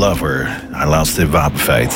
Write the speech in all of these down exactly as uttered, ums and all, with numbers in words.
Lover. Haar laatste wapenfeit.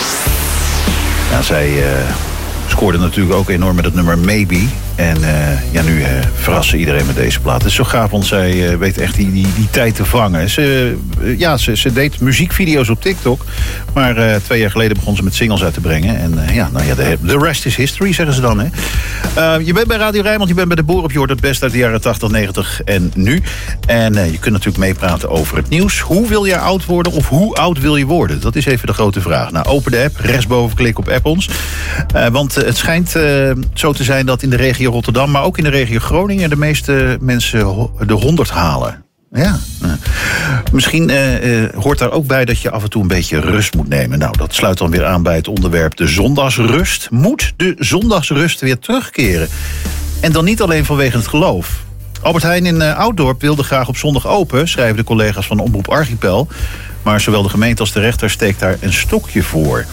Ja, zij uh, scoorde natuurlijk ook enorm met het nummer Maybe. En uh, ja, nu uh, verrassen iedereen met deze plaat. Het is zo gaaf, want zij uh, weet echt die, die, die tijd te vangen. Ze, uh, ja, ze, ze deed muziekvideo's op TikTok. Maar uh, twee jaar geleden begon ze met singles uit te brengen. En uh, ja, nou ja, de, the rest is history, zeggen ze dan. Hè? Uh, je bent bij Radio Rijnmond, je bent bij de Boer op je hoort het best uit de jaren tachtig, negentig en nu. En uh, je kunt natuurlijk meepraten over het nieuws. Hoe wil je oud worden of hoe oud wil je worden? Dat is even de grote vraag. Nou, open de app, rechtsboven klik op app ons. Uh, want uh, het schijnt uh, zo te zijn dat in de regio Rotterdam, maar ook in de regio Groningen de meeste mensen de honderd halen. Ja. Misschien uh, uh, hoort daar ook bij dat je af en toe een beetje rust moet nemen. Nou, dat sluit dan weer aan bij het onderwerp de zondagsrust. Moet de zondagsrust weer terugkeren? En dan niet alleen vanwege het geloof. Albert Heijn in uh, Ouddorp wilde graag op zondag open, schrijven de collega's van Omroep Archipel. Maar zowel de gemeente als de rechter steekt daar een stokje voor.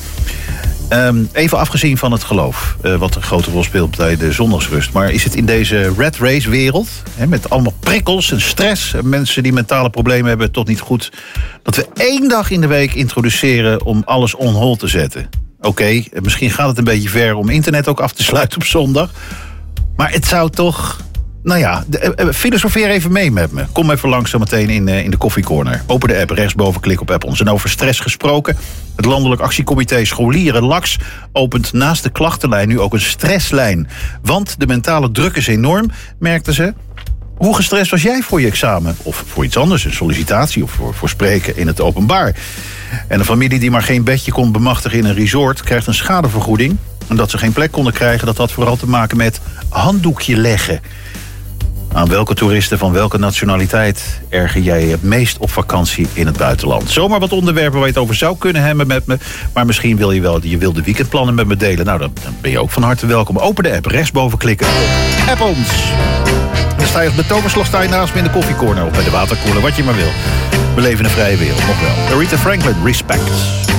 Um, even afgezien van het geloof, uh, wat een grote rol speelt bij de zondagsrust. Maar is het in deze rat race wereld, hè, met allemaal prikkels en stress, en mensen die mentale problemen hebben, toch niet goed dat we één dag in de week introduceren om alles on hold te zetten? Oké, okay, misschien gaat het een beetje ver om internet ook af te sluiten op zondag. Maar het zou toch... Nou ja, de, uh, filosofeer even mee met me. Kom even langs zometeen in, uh, in de koffiecorner. Open de app, rechtsboven, klik op app ons. En over stress gesproken. Het Landelijk Actiecomité Scholieren L A X opent naast de klachtenlijn nu ook een stresslijn. Want de mentale druk is enorm, merkten ze. Hoe gestrest was jij voor je examen? Of voor iets anders, een sollicitatie of voor, voor spreken in het openbaar? En een familie die maar geen bedje kon bemachtigen in een resort krijgt een schadevergoeding. En dat ze geen plek konden krijgen, dat had vooral te maken met handdoekje leggen. Aan welke toeristen van welke nationaliteit erger jij het meest op vakantie in het buitenland? Zomaar wat onderwerpen waar je het over zou kunnen hebben met me. Maar misschien wil je wel je wilde weekendplannen met me delen. Nou, dan ben je ook van harte welkom. Open de app, rechtsboven klikken op app ons. Dan sta je op de toverslag, sta je naast me in de koffiecorner of bij de waterkoeler, wat je maar wil. We leven in een vrije wereld, nog wel. Aretha Franklin, Respect.